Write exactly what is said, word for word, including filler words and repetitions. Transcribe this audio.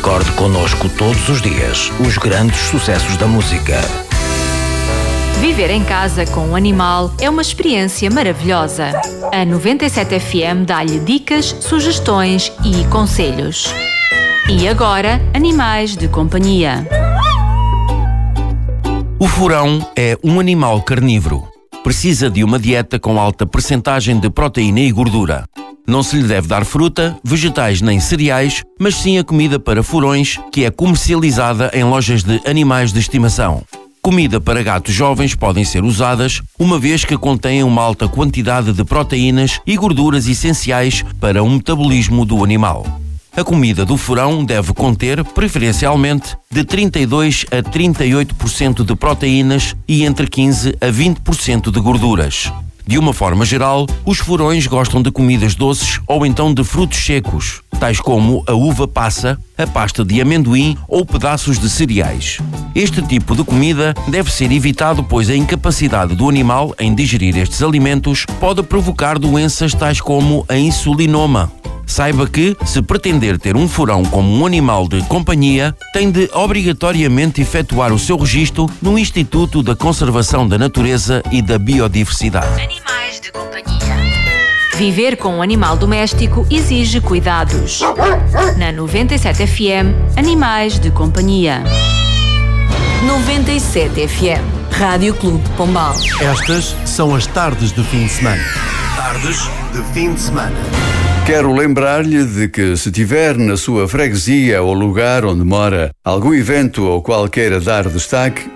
Recorde connosco todos os dias os grandes sucessos da música. Viver em casa com um animal é uma experiência maravilhosa. A noventa e sete F M dá-lhe dicas, sugestões e conselhos. E agora, animais de companhia. O furão é um animal carnívoro. Precisa de uma dieta com alta percentagem de proteína e gordura. Não se lhe deve dar fruta, vegetais nem cereais, mas sim a comida para furões, que é comercializada em lojas de animais de estimação. Comida para gatos jovens podem ser usadas, uma vez que contêm uma alta quantidade de proteínas e gorduras essenciais para o metabolismo do animal. A comida do furão deve conter, preferencialmente, de trinta e dois a trinta e oito por cento de proteínas e entre quinze a vinte por cento de gorduras. De uma forma geral, os furões gostam de comidas doces ou então de frutos secos, tais como a uva passa, a pasta de amendoim ou pedaços de cereais. Este tipo de comida deve ser evitado, pois a incapacidade do animal em digerir estes alimentos pode provocar doenças tais como a insulinoma. Saiba que, se pretender ter um furão como um animal de companhia, tem de obrigatoriamente efetuar o seu registro no Instituto da Conservação da Natureza e da Biodiversidade. Animais de companhia. Viver com um animal doméstico exige cuidados. Na noventa e sete F M, Animais de Companhia. noventa e sete F M, Rádio Clube de Pombal. Estas são as tardes de fim de semana. Tardes de fim de semana. Quero lembrar-lhe de que, se tiver na sua freguesia ou lugar onde mora algum evento ao qual queira dar destaque,